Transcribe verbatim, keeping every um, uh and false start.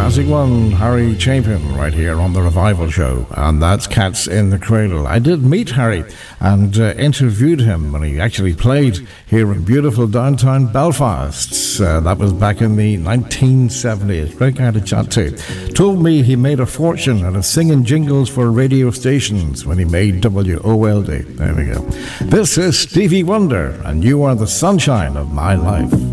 classic one, Harry Chapin, right here on The Revival Show, and that's Cats in the Cradle. I did meet Harry and uh, interviewed him when he actually played here in beautiful downtown Belfast. Uh, that was back in the nineteen seventies. Great guy to chat to. Told me he made a fortune out of singing jingles for radio stations when he made W O L D. There we go. This is Stevie Wonder, and you are the sunshine of my life.